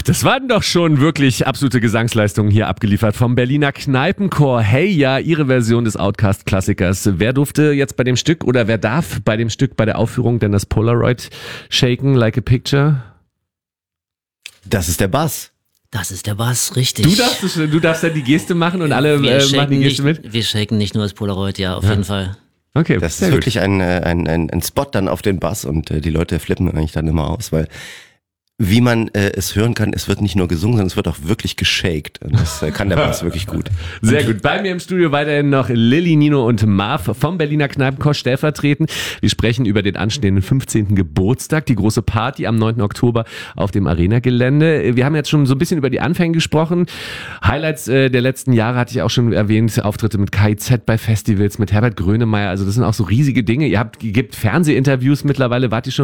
Das waren doch schon wirklich absolute Gesangsleistungen hier abgeliefert vom Berliner Kneipenchor. Hey ja, ihre Version des Outkast-Klassikers. Wer durfte jetzt bei dem Stück oder wer darf bei dem Stück bei der Aufführung denn das Polaroid shaken like a picture? Das ist der Bass. Das ist der Bass, richtig. Du darfst ja die Geste machen und alle machen die Geste mit? Wir shaken nicht nur das Polaroid, ja, auf jeden Fall. Okay, das ist wirklich ein Spot dann auf den Bass und die Leute flippen eigentlich dann immer aus, weil wie man es hören kann, es wird nicht nur gesungen, sondern es wird auch wirklich geshaked. Und das kann der Bass wirklich gut. Sehr gut. Bei mir im Studio weiterhin noch Lilly, Nino und Marv vom Berliner Kneipenchor stellvertretend. Wir sprechen über den anstehenden 15. Geburtstag, die große Party am 9. Oktober auf dem Arena-Gelände. Wir haben jetzt schon so ein bisschen über die Anfänge gesprochen. Highlights der letzten Jahre hatte ich auch schon erwähnt. Auftritte mit KIZ bei Festivals, mit Herbert Grönemeyer. Also das sind auch so riesige Dinge. Ihr gebt Fernsehinterviews mittlerweile. Wart ihr schon